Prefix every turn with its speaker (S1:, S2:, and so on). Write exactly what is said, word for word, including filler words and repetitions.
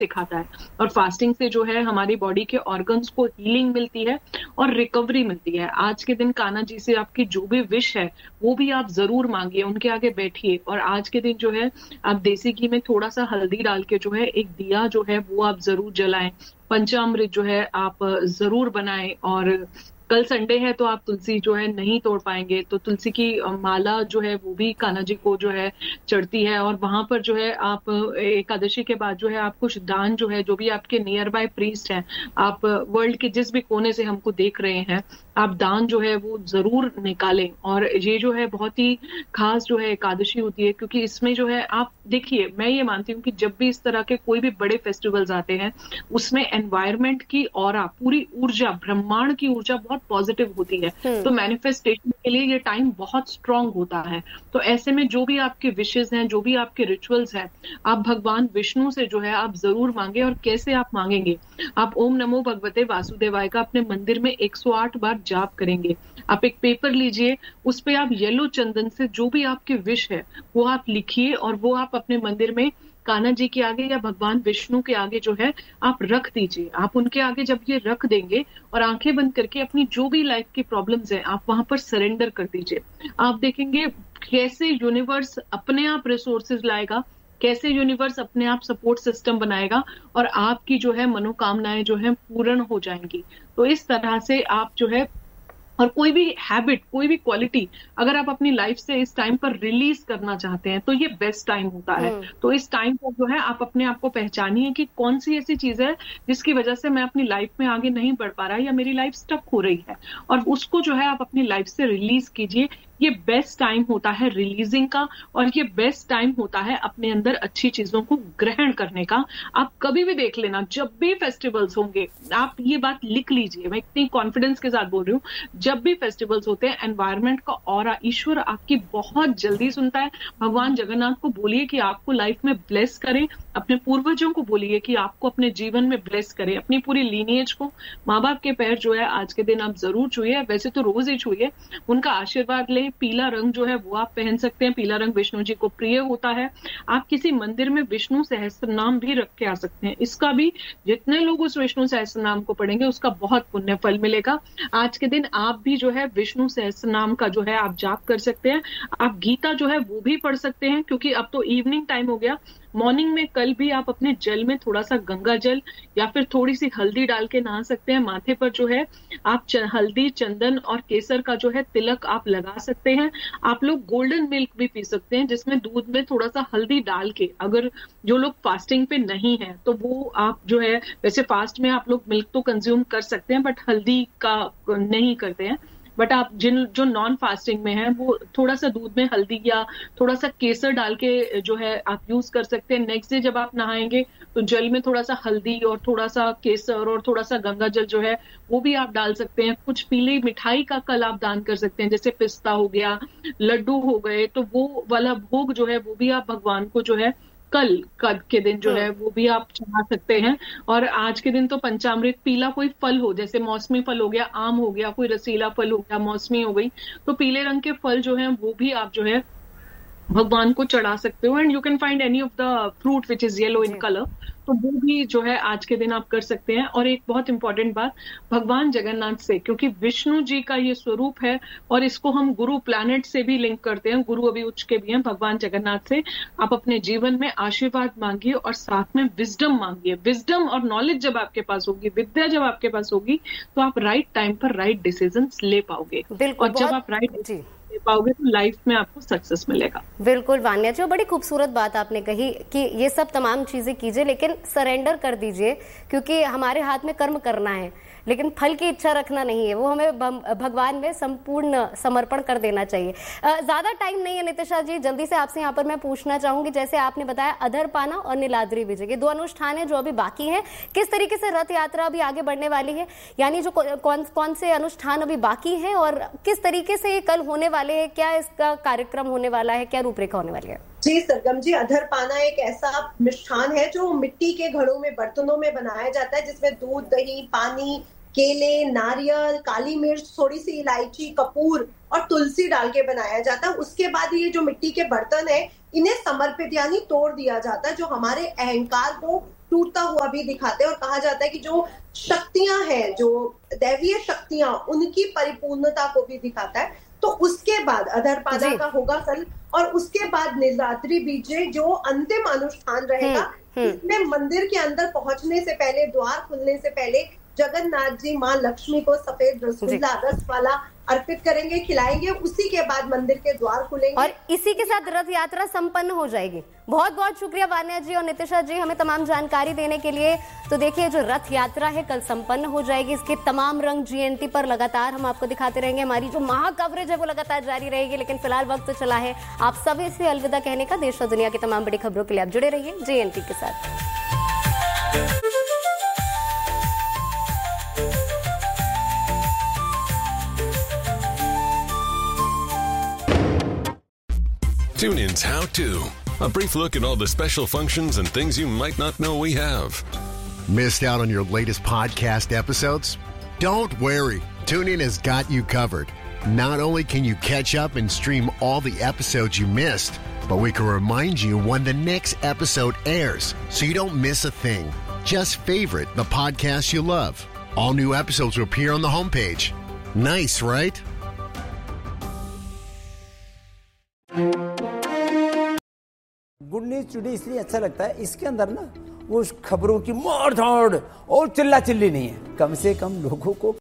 S1: सिखाता है। और फास्टिंग से जो है हमारी बॉडी के ऑर्गन्स को हीलिंग मिलती है और रिकवरी मिलती है। आज के दिन कान्हा जी से आपकी जो भी विश है वो भी आप जरूर मांगिए, उनके आगे बैठिए और आज के दिन जो है आप देसी घी में थोड़ा सा हल्दी डाल के जो है एक दिया जो है वो आप जरूर जलाएं, पंचामृत जो है आप जरूर बनाएं। और कल संडे है तो आप तुलसी जो है नहीं तोड़ पाएंगे तो तुलसी की माला जो है वो भी कान्हा जी को जो है चढ़ती है। और वहां पर जो है आप एकादशी के बाद जो है आप कुछ दान जो है जो भी आपके नियर बाय प्रीस्ट हैं, आप वर्ल्ड के जिस भी कोने से हमको देख रहे हैं, आप दान जो है वो जरूर निकालें। और ये जो है बहुत ही खास जो है एकादशी होती है क्योंकि इसमें जो है आप देखिए, मैं ये मानती हूँ कि जब भी इस तरह के कोई भी बड़े फेस्टिवल्स आते हैं उसमें एनवायरमेंट की ऑरा, पूरी ऊर्जा, ब्रह्मांड की ऊर्जा बहुत पॉजिटिव होती है। तो मैनिफेस्टेशन के लिए ये टाइम बहुत स्ट्रांग होता है। तो ऐसे में जो भी आपके विशेज हैं, जो भी आपके रिचुअल्स हैं, आप भगवान विष्णु से जो है आप जरूर मांगे। और कैसे आप मांगेंगे? आप ओम नमो भगवते वासुदेवाय का अपने मंदिर में एक सौ आठ बार जाप करेंगे। आप एक पेपर लीजिए, उस पे आप येलो चंदन से जो भी आपके विश है वो आप लिखिए और वो आप अपने मंदिर में कान्हा जी के आगे या भगवान विष्णु के आगे जो है आप रख दीजिए। आप उनके आगे जब ये रख देंगे और आंखें बंद करके अपनी जो भी लाइफ की प्रॉब्लम्स हैं आप वहां पर सरेंडर कर दीजिए, आप देखेंगे कैसे यूनिवर्स अपने आप रिसोर्सेज लाएगा, कैसे यूनिवर्स अपने आप सपोर्ट सिस्टम बनाएगा और आपकी जो है मनोकामनाएं जो है पूर्ण हो जाएंगी। तो इस तरह से आप जो है, और कोई भी हैबिट, कोई भी क्वालिटी अगर आप अपनी लाइफ से इस टाइम पर रिलीज करना चाहते हैं तो ये बेस्ट टाइम होता है। तो इस टाइम पर जो है आप अपने आप को पहचानिए कि कौन सी ऐसी चीज है जिसकी वजह से मैं अपनी लाइफ में आगे नहीं बढ़ पा रहा या मेरी लाइफ स्टक हो रही है, और उसको जो है आप अपनी लाइफ से रिलीज कीजिए। ये बेस्ट टाइम होता है रिलीजिंग का और ये बेस्ट टाइम होता है अपने अंदर अच्छी चीजों को ग्रहण करने का। आप कभी भी देख लेना, जब भी फेस्टिवल्स होंगे, आप ये बात लिख लीजिए, मैं इतनी कॉन्फिडेंस के साथ बोल रही हूँ, जब भी फेस्टिवल्स होते हैं एनवायरनमेंट का ऑरा ईश्वर आपकी बहुत जल्दी सुनता है। भगवान जगन्नाथ को बोलिए कि आपको लाइफ में ब्लेस करें, अपने पूर्वजों को बोलिए कि आपको अपने जीवन में ब्लेस करें, अपनी पूरी लीनिएज को। माँ बाप के पैर जो है आज के दिन आप जरूर छुइए, वैसे तो रोज ही छुइए, उनका आशीर्वाद लें। पीला रंग जो है वो आप पहन सकते हैं, पीला रंग विष्णु जी को प्रिय होता है। आप किसी मंदिर में विष्णु सहस्त्र नाम भी रख के आ सकते हैं, इसका भी जितने लोग उस विष्णु सहस्त्र नाम को पढ़ेंगे उसका बहुत पुण्य फल मिलेगा। आज के दिन आप भी जो है विष्णु सहस्त्र नाम का जो है आप जाप कर सकते हैं। आप गीता जो है वो भी पढ़ सकते हैं क्योंकि अब तो इवनिंग टाइम हो गया। मॉर्निंग में कल भी आप अपने जल में थोड़ा सा गंगा जल या फिर थोड़ी सी हल्दी डाल के नहा सकते हैं। माथे पर जो है आप हल्दी, चंदन और केसर का जो है तिलक आप लगा सकते हैं। आप लोग गोल्डन मिल्क भी पी सकते हैं जिसमें दूध में थोड़ा सा हल्दी डाल के, अगर जो लोग फास्टिंग पे नहीं है तो वो आप जो है, वैसे फास्ट में आप लोग मिल्क तो कंज्यूम कर सकते हैं बट हल्दी का नहीं करते हैं, बट आप जिन जो नॉन फास्टिंग में है वो थोड़ा सा दूध में हल्दी या थोड़ा सा केसर डाल के जो है आप यूज कर सकते हैं। नेक्स्ट डे जब आप नहाएंगे तो जल में थोड़ा सा हल्दी और थोड़ा सा केसर और थोड़ा सा गंगा जल जो है वो भी आप डाल सकते हैं। कुछ पीली मिठाई का कल आप दान कर सकते हैं, जैसे पिस्ता हो गया, लड्डू हो गए, तो वो वाला भोग जो है वो भी आप भगवान को जो है कल कल के दिन जो है वो भी आप चढ़ा सकते हैं। और आज के दिन तो पंचामृत, पीला कोई फल हो, जैसे मौसमी फल हो गया, आम हो गया, कोई रसीला फल हो गया, मौसमी हो गई, तो पीले रंग के फल जो है वो भी आप जो है भगवान को चढ़ा सकते हो। And you can find any of the fruit which is yellow in colour, तो वो भी जो है आज के दिन आप कर सकते हैं। और एक बहुत इंपॉर्टेंट बात, भगवान जगन्नाथ से, क्योंकि विष्णु जी का ये स्वरूप है और इसको हम गुरु प्लैनेट से भी लिंक करते हैं, गुरु अभी उच्च के भी हैं, भगवान जगन्नाथ से आप अपने जीवन में आशीर्वाद मांगिए और साथ में विजडम मांगिए। विजडम और नॉलेज जब आपके पास होगी, विद्या जब आपके पास होगी, तो आप राइट टाइम पर राइट डिसीजंस ले पाओगे। और जब आप राइट पाओगे तो लाइफ में आपको सक्सेस मिलेगा।
S2: बिल्कुल वान्या जी, बड़ी खूबसूरत बात आपने कही कि ये सब तमाम चीजें कीजिए लेकिन सरेंडर कर दीजिए, क्योंकि हमारे हाथ में कर्म करना है लेकिन फल की इच्छा रखना नहीं है, वो हमें भगवान में संपूर्ण समर्पण कर देना चाहिए। ज्यादा टाइम नहीं है नितिशा जी, जल्दी से आपसे यहाँ पर मैं पूछना चाहूंगी, जैसे आपने बताया अधरपाना और नीलाद्री विजय के दो अनुष्ठान है जो अभी बाकी हैं, किस तरीके से रथ यात्रा अभी आगे बढ़ने वाली है, यानी जो कौन कौन से अनुष्ठान अभी बाकी हैं और किस तरीके से ये कल होने वाले हैं, क्या इसका कार्यक्रम होने वाला है, क्या रूपरेखा होने वाली है?
S3: जी सरगम जी, अधरपाना एक ऐसा मिष्ठान है जो मिट्टी के घड़ों में, बर्तनों में बनाया जाता है, जिसमें दूध, दही, पानी, केले, नारियल, काली मिर्च, थोड़ी सी इलायची, कपूर और तुलसी डाल के बनाया जाता है। उसके बाद ये जो मिट्टी के बर्तन है इन्हें समर्पित यानी तोड़ दिया जाता है, जो हमारे अहंकार को टूटता हुआ भी दिखाते हैं और कहा जाता है कि जो शक्तियां हैं, जो दैवीय शक्तियां, उनकी परिपूर्णता को भी दिखाता है। तो उसके बाद अधरपादा का होगा कल, और उसके बाद नीलाद्रि बीजे जो अंतिम अनुष्ठान रहेगा, इसमें मंदिर के अंदर पहुंचने से पहले, द्वार खुलने से पहले जगन्नाथ जी माँ लक्ष्मी को सफेद रसगुल्ला रस वाला अर्पित करेंगे, खिलाएंगे। उसी के बाद मंदिर के द्वार खुलेंगे
S2: और इसी के साथ रथ यात्रा संपन्न हो जाएगी। बहुत बहुत शुक्रिया वान्या जी और नितिशा जी हमें तमाम जानकारी देने के लिए। तो देखिए, जो रथ यात्रा है कल संपन्न हो जाएगी। इसके तमाम रंग जीएनटी पर लगातार हम आपको दिखाते रहेंगे। हमारी जो महा कवरेज है वो लगातार जारी रहेगी, लेकिन फिलहाल वक्त तो चला है आप सभी से अलविदा कहने का। देश और दुनिया की तमाम बड़ी खबरों के लिए आप जुड़े रहिए जीएनटी के साथ।
S4: TuneIn's How To, a brief look at all the special functions and things you might not know we have.
S5: Missed out on your latest podcast episodes? Don't worry, TuneIn has got you covered. Not only can you catch up and stream all the episodes you missed, but we can remind you when the next episode airs, so you don't miss a thing. Just favorite the podcast you love. All new episodes will appear on the homepage. Nice, right?
S6: Good news today इसलिए अच्छा लगता है, इसके अंदर ना वो खबरों की मार धाड़ और चिल्ला चिल्ली नहीं है। कम से कम लोगों को